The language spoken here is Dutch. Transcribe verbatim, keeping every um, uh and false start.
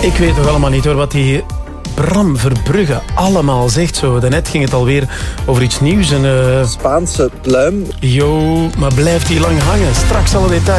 Ik weet toch allemaal niet hoor wat die Bram Verbrugge allemaal zegt. Zo. Daarnet ging het alweer over iets nieuws. Een uh... Spaanse pluim. Jo, maar blijft die lang hangen? Straks alle details.